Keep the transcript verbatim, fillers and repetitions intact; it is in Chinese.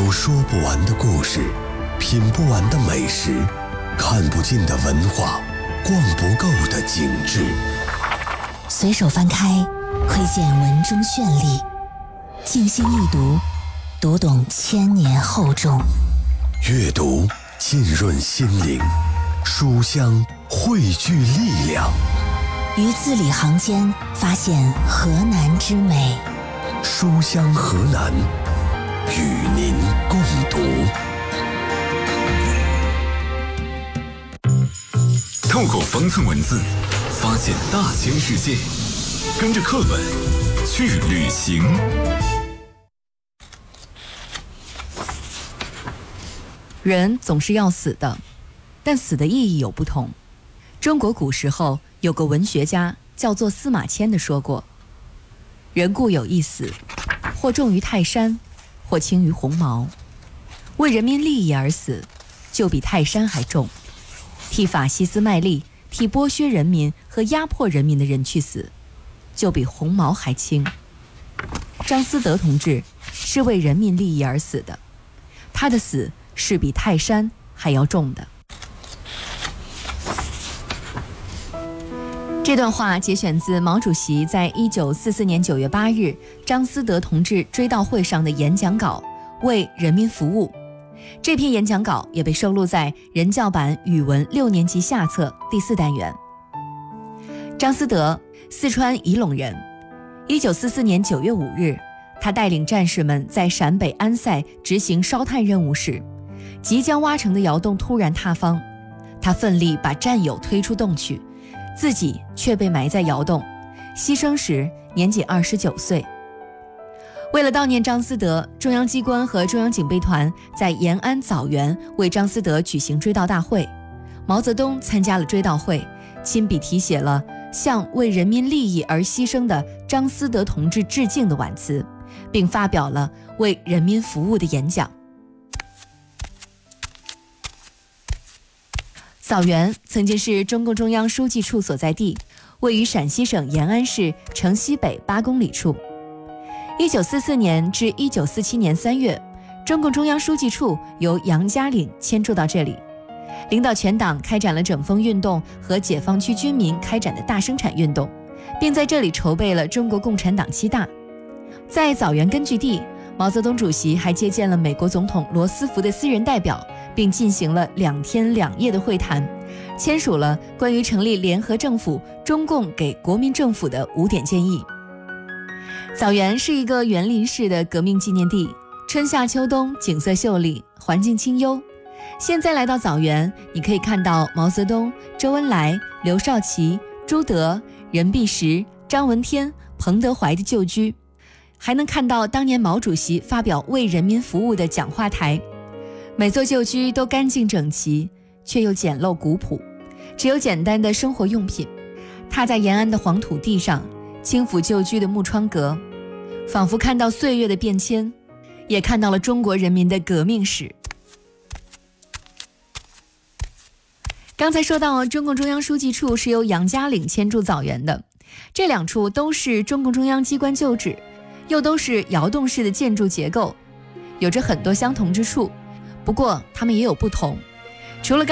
有说不完的故事，品不完的美食，看不尽的文化，逛不够的景致。 随手翻开，窥见文中绚丽；静心一读，读懂千年厚重。 阅读浸润心灵，书香汇聚力量。 于字里行间发现河南之美。 书香河南，与您共读。 透过方寸文字，发现大千世界，跟着课本去旅行。 人总是要死的，但死的意义有不同。中国古时候有个文学家叫做司马迁的说过，人固有一死，或重于泰山，或轻于鸿毛。为人民利益而死，就比泰山还重。替法西斯卖力，替剥削人民和压迫人民的人去死，就比鸿毛还轻。张思德同志是为人民利益而死的，他的死是比泰山还要重的。这段话节选自毛主席在一九四四年九月八日张思德同志追悼会上的演讲稿《为人民服务》。这篇演讲稿也被收录在人教版语文六年级下册第四单元。张思德，四川仪陇人。一九四四年九月五日，他带领战士们在陕北安塞执行烧炭任务时，即将挖成的窑洞突然塌方，他奋力把战友推出洞去，自己却被埋在窑洞，牺牲时年仅二十九岁。为了悼念张思德，中央机关和中央警备团在延安枣园为张思德举行追悼大会。毛泽东参加了追悼会，亲笔题写了向为人民利益而牺牲的张思德同志致敬的挽词，并发表了为人民服务的演讲。枣园曾经是中共中央书记处所在地，位于陕西省延安市城西北八公里处。一九四四年至一九四七年三月，中共中央书记处由杨家岭迁驻到这里，领导全党开展了整风运动和解放区军民开展的大生产运动，并在这里筹备了中国共产党七大。在枣园根据地，毛泽东主席还接见了美国总统罗斯福的私人代表，并进行了两天两夜的会谈，签署了关于成立联合政府中共给国民政府的五点建议。枣园是一个园林式的革命纪念地，春夏秋冬景色秀丽，环境清幽。现在来到枣园，你可以看到毛泽东、周恩来、刘少奇、朱德、任弼时、张闻天、彭德怀的旧居，还能看到当年毛主席发表为人民服务的讲话台。每座旧居都干净整齐，却又简陋古朴，只有简单的生活用品。踏在延安的黄土地上，轻抚旧居的木窗格，仿佛看到岁月的变迁，也看到了中国人民的革命史。刚才说到中共中央书记处是由杨家岭迁驻枣园的，这两处都是中共中央机关旧址，又都是窑洞式的建筑结构，有着很多相同之处，不过它们也有不同。除了